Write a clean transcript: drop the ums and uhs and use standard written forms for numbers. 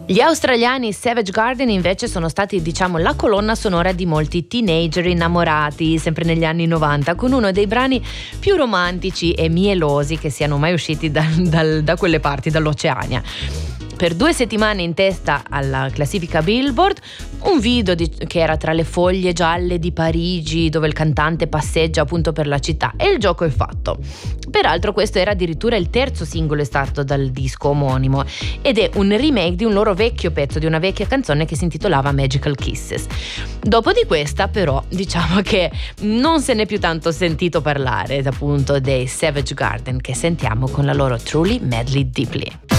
Gli australiani Savage Garden invece sono stati, diciamo, la colonna sonora di molti teenager innamorati, sempre negli anni 90, con uno dei brani più romantici e mielosi che siano mai usciti da quelle parti, dall'Oceania. Per 2 settimane in testa alla classifica Billboard, un video che era tra le foglie gialle di Parigi, dove il cantante passeggia appunto per la città, e il gioco è fatto. Peraltro questo era addirittura il 3° singolo estratto dal disco omonimo, ed è un remake di un loro vecchio pezzo, di una vecchia canzone che si intitolava Magical Kisses. Dopo di questa però diciamo che non se n'è più tanto sentito parlare, appunto, dei Savage Garden, che sentiamo con la loro Truly Madly Deeply.